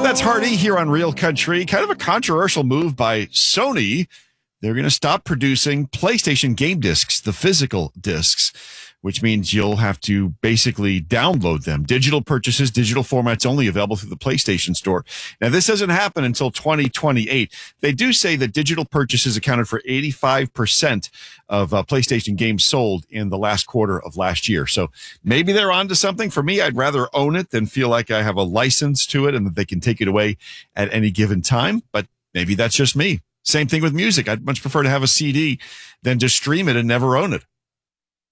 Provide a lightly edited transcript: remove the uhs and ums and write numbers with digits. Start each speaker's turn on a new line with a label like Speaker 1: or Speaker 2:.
Speaker 1: that's Hardy here on Real Country. Kind of a controversial move by Sony. They're going to stop producing PlayStation game discs, the physical discs, which means you'll have to basically download them. Digital purchases, digital formats only available through the PlayStation Store. Now, this doesn't happen until 2028. They do say that digital purchases accounted for 85% of PlayStation games sold in the last quarter of last year. So maybe they're onto something. For me, I'd rather own it than feel like I have a license to it and that they can take it away at any given time. But maybe that's just me. Same thing with music. I'd much prefer to have a CD than to stream it and never own it.